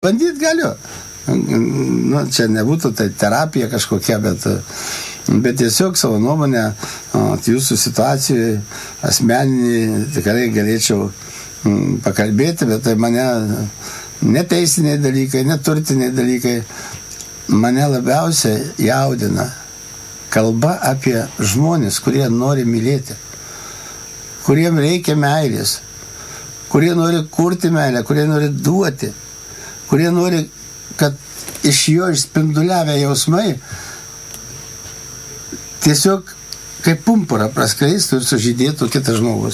Bandyt galiu. Nu, čia nebūtų tai terapija kažkokia, bet tiesiog savo nuomonę jūsų situacijoje asmeninį tikrai galėčiau pakalbėti, bet tai mane neteisiniai dalykai, neturtiniai dalykai mane labiausiai jaudina kalba apie žmonės, kurie nori mylėti, kuriem reikia meilės, kurie nori kurti meilę, kurie nori duoti, kurie nori, kad iš jo išspinduliavę jausmai tiesiog kaip pumpurą praskleistų ir sužydėtų kitas žmogus.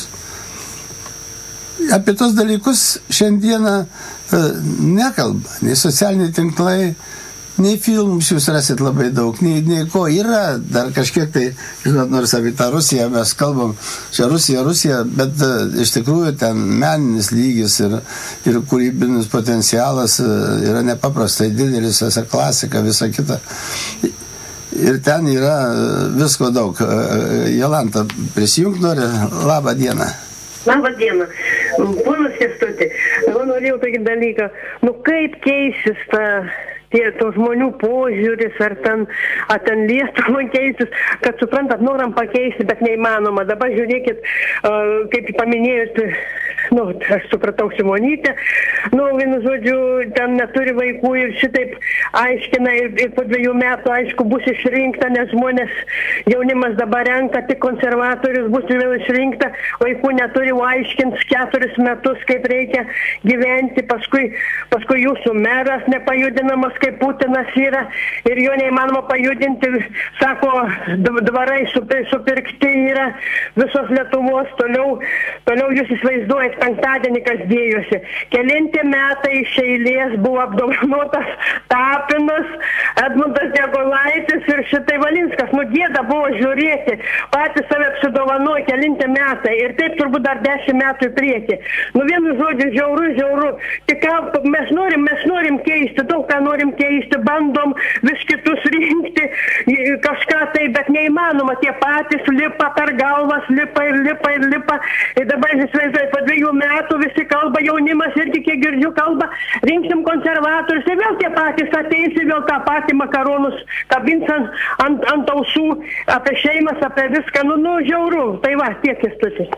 Apie tos dalykus šiandieną nekalba, nei socialiniai tinklai, nei filmus jūs rasit labai daug, nei ko yra, dar kažkiek tai, žinot, nors apie tą Rusiją mes kalbam, čia Rusija, bet iš tikrųjų ten meninis lygis ir kūrybinis potencialas yra nepaprastai didelis, visa klasika, visa kita. Ir ten yra visko daug. Jolanta, prisijungt nori? Labą dieną. Labą dieną. Ponas Kęstuti, norėjau tokį dalyką, kaip keisis to žmonių požiūris, ar ten Lietuvą keisis, kad suprantat, noram pakeisti, bet neįmanoma. Dabar žiūrėkit, kaip paminėjot, aš supratau Šimonytę, vienu žodžiu, ten neturi vaikų ir šitaip aiškina ir po 2 metų, aišku, bus išrinkta, nes žmonės, jaunimas dabar renka, tik konservatorius bus vėl išrinkta, vaikų neturi, aiškins 4 metus, kaip reikia gyventi, paskui jūsų meras nepajudinamas, kaip Putinas yra, ir jo neįmanoma pajudinti, sako, dvarai supirkti yra visos Lietuvos, toliau jūs įsivaizduojat, penktadienį kas dėjosi. Kelinti metai iš eilės buvo apdovanotas Tapinas, Edmundas Jegolaitis ir šitai Valinskas. Gėda buvo žiūrėti, patys save apsidovanojo kelinti metai ir taip turbūt dar 10 metų į priekį. Vienu žodžiu, žiauru. Tik mes norim keisti, daug ką norim keisti, bandom vis kitus rinkti, kažką tai, bet neįmanoma, tie patys lipa per galvas, lipa. Ir dabar įsivaizduoju, po 2 metų visi kalba, jaunimas irgi, kiek girdžiu, kalba, rinksim konservatorius, ir vėl tie patys ateis, ir vėl tą patį makaronus kabins ant ausų, apie šeimas, apie viską, žiauru. Tai va, tiek Kęstutis.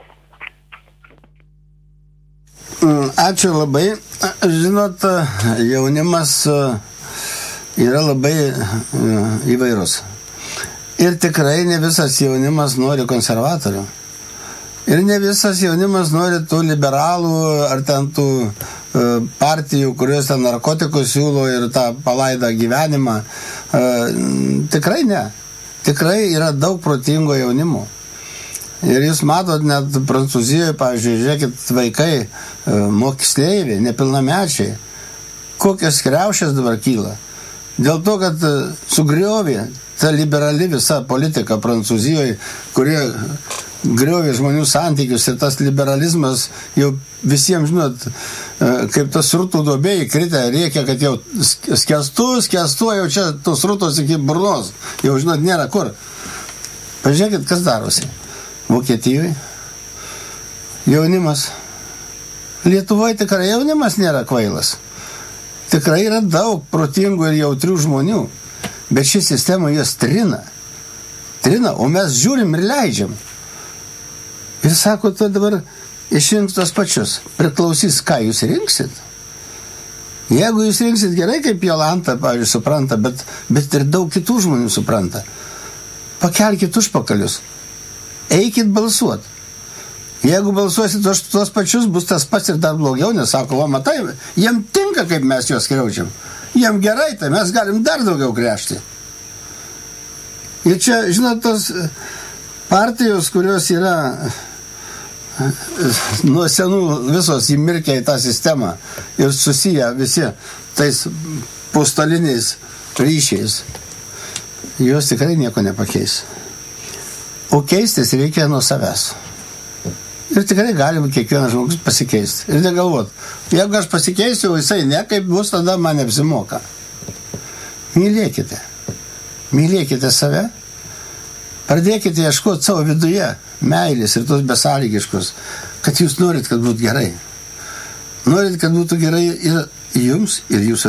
Ačiū labai. Žinot, jaunimas yra labai įvairus. Ir tikrai ne visas jaunimas nori konservatorių. Ir ne visas jaunimas nori tų liberalų ar ten tų partijų, kurios ten narkotikus siūlo ir tą palaidą gyvenimą. Tikrai ne. Tikrai yra daug protingo jaunimo. Ir jūs matot, net Prancūzijoje, pavyzdžiui, žiūrėkit, vaikai, moksleiviai, nepilnamečiai, kokios kriaušės dabar kyla. Dėl to, kad sugriovė ta liberali visa politika Prancūzijoje, kurie griovė žmonių santykius, ir tas liberalizmas jau visiems, žinot, kaip tas srutų duobėjai kritę, reikia, kad jau skęstu, jau čia tos srutos iki burnos, jau, žinot, nėra kur. Pažiūrėkit, kas darosi. Vokietijoje jaunimas. Lietuvoje tikrai jaunimas nėra kvailas. Tikrai yra daug protingų ir jautrių žmonių. Bet ši sistema juos trina, o mes žiūrim ir leidžiam. Ir sako, tu dabar išrinks tos pačius. Priklausys, ką jūs rinksit. Jeigu jūs rinksit gerai, kaip Jolanta, pavyzdžiui, supranta, bet ir daug kitų žmonių supranta, pakelkit užpakalius. Eikit balsuot. Jeigu balsuosit tuos pačius, bus tas pats ir dar blogiau, nes sako, matai, jiem tinka, kaip mes juos skriaudžiam. Jiem gerai, tai mes galim dar daugiau gręžti. Ir čia, žinot, tos partijos, kurios yra nuo senų visos įmirkę į tą sistemą ir susiję visi tais postaliniais ryšiais, jos tikrai nieko nepakeis. O keistis reikia nuo savęs. Ir tikrai galim kiekvienas žmogus pasikeisti. Ir negalvot, jeigu aš pasikeisiu, jisai ne, kaip bus, tada man neapsimoka. Mylėkite. Mylėkite save. Pradėkite ieškoti savo viduje meilės ir tos besąlygiškos, kad jūs norit, kad būtų gerai. norit, kad būtų gerai ir jums, ir jūsų